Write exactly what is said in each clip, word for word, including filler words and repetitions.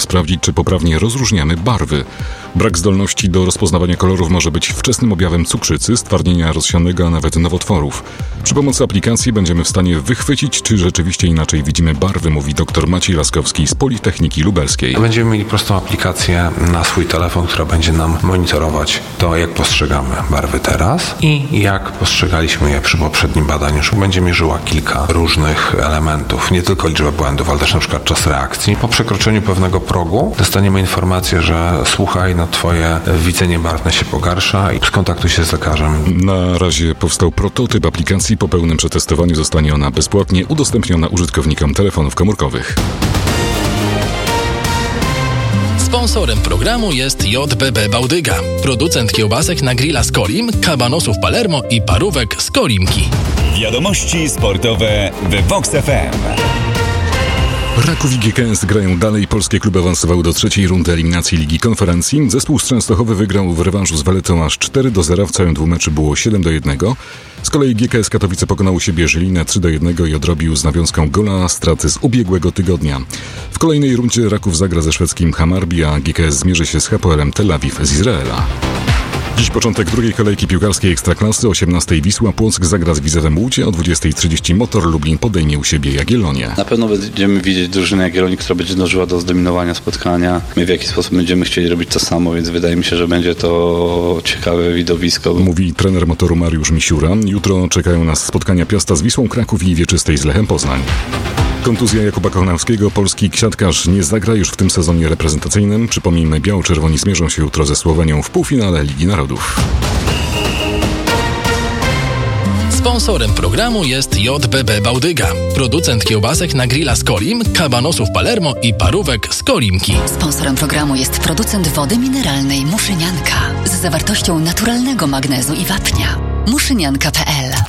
sprawdzić, czy poprawnie rozróżniamy barwy. Brak zdolności do rozpoznawania kolorów może być wczesnym objawem cukrzycy, stwardnienia rozsianego, a nawet nowotworów. Przy pomocy aplikacji będziemy w stanie wychwycić, czy rzeczywiście inaczej widzimy barwy, mówi dr Maciej Laskowski z Politechniki Lubelskiej. Będziemy mieli prostą aplikację na swój telefon, która będzie nam monitorować to, jak postrzegamy barwy teraz i jak postrzegaliśmy je przy poprzednim badaniu. Będzie mierzyła kilka różnych elementów, nie tylko liczbę błędów, ale też na przykład czas reakcji. Po przekroczeniu pewnego progu dostaniemy informację, że słuchaj, no twoje widzenie barwne się pogarsza i skontaktuj się z lekarzem. Na razie powstał prototyp aplikacji. Po pełnym przetestowaniu zostanie ona bezpłatnie udostępniona użytkownikom telefonów komórkowych. Sponsorem programu jest J B B Bałdyga, producent kiełbasek na grilla z Kolim, kabanosów Palermo i parówek z Kolimki. Wiadomości sportowe w Vox F M. Raków i G K S grają dalej. Polskie kluby awansowały do trzeciej rundy eliminacji Ligi Konferencji. Zespół z Częstochowy wygrał w rewanżu z Waletą aż cztery do zera. W całym dwumeczu było siedem do jednego. Z kolei G K S Katowice pokonał u siebie Żylinę trzy do jednego i odrobił z nawiązką gola straty z ubiegłego tygodnia. W kolejnej rundzie Raków zagra ze szwedzkim Hammarby, a G K S zmierzy się z Hapoelem Tel Awiw z Izraela. Dziś początek drugiej kolejki piłkarskiej Ekstraklasy. O osiemnastej Wisła Płock zagra z Widzewem Łódź, o dwudziestej trzydzieści Motor Lublin podejmie u siebie Jagiellonię. Na pewno będziemy widzieć drużynę Jagiellonii, która będzie dążyła do zdominowania spotkania. My w jakiś sposób będziemy chcieli robić to samo, więc wydaje mi się, że będzie to ciekawe widowisko. Mówi trener Motoru Mariusz Misiura. Jutro czekają nas spotkania Piasta z Wisłą Kraków i Wieczystej z Lechem Poznań. Kontuzja Jakuba Kochanowskiego. Polski siatkarz nie zagra już w tym sezonie reprezentacyjnym. Przypomnijmy, biało-czerwoni zmierzą się jutro ze Słowenią w półfinale Ligi Narodów. Sponsorem programu jest J B B Bałdyga, producent kiełbasek na grilla z Kolim, kabanosów Palermo i parówek z Kolimki. Sponsorem programu jest producent wody mineralnej Muszynianka z zawartością naturalnego magnezu i wapnia. muszynianka kropka p l.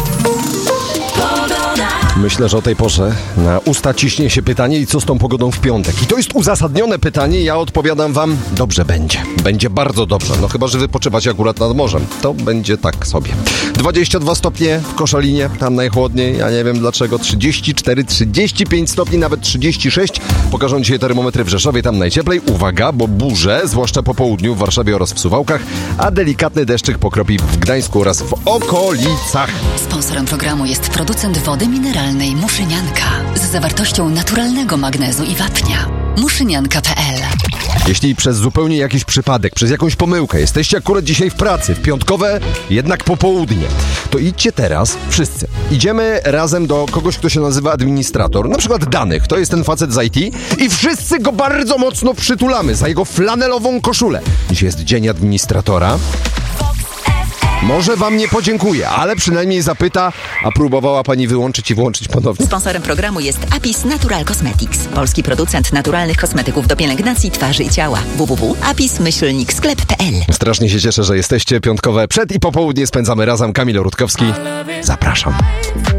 Myślę, że o tej porze na usta ciśnie się pytanie, i co z tą pogodą w piątek? I to jest uzasadnione pytanie, ja odpowiadam wam, dobrze będzie. Będzie bardzo dobrze, no chyba, że wypoczywacie akurat nad morzem. To będzie tak sobie. dwadzieścia dwa stopnie w Koszalinie, tam najchłodniej, ja nie wiem dlaczego, trzydzieści cztery, trzydzieści pięć stopni, nawet trzydzieści sześć. Pokażą dzisiaj termometry w Rzeszowie, tam najcieplej. Uwaga, bo burze, zwłaszcza po południu w Warszawie oraz w Suwałkach, a delikatny deszczyk pokropi w Gdańsku oraz w okolicach. Sponsorem programu jest producent wody mineralnej Muszynianka z zawartością naturalnego magnezu i wapnia. muszynianka kropka p l. Jeśli przez zupełnie jakiś przypadek, przez jakąś pomyłkę jesteście akurat dzisiaj w pracy, w piątkowe jednak popołudnie, to idźcie teraz, wszyscy. Idziemy razem do kogoś, kto się nazywa administrator, na przykład danych, to jest ten facet z I T, i wszyscy go bardzo mocno przytulamy za jego flanelową koszulę. Dziś jest dzień administratora. Może wam nie podziękuję, ale przynajmniej zapyta, a próbowała pani wyłączyć i włączyć ponownie. Sponsorem programu jest Apis Natural Cosmetics, polski producent naturalnych kosmetyków do pielęgnacji twarzy i ciała. w w w kropka apis myślnik sklep kropka p l. Strasznie się cieszę, że jesteście. Piątkowe przed i popołudnie spędzamy razem. Kamil Rutkowski. Zapraszam.